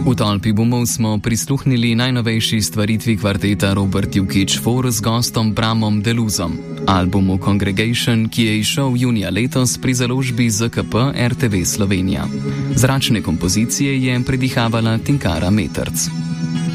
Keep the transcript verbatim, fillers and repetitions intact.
V tolpi bumov smo prisluhnili najnovejši stvaritvi kvarteta Robert Jukić Four z gostom Bramom Deluzom, albumu Congregation, ki je izšel junija letos pri založbi Z K P R T V Slovenija. Zračne kompozicije je predihavala Tinkara Meterc.